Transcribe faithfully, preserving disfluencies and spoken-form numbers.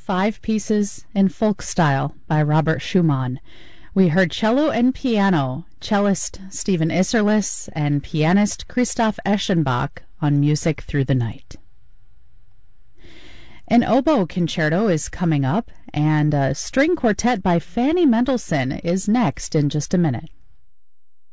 Five Pieces in Folk Style by Robert Schumann. We heard cello and piano, cellist Stephen Isserlis and pianist Christoph Eschenbach on Music Through the Night. An oboe concerto is coming up, and a string quartet by Fanny Mendelssohn is next in just a minute.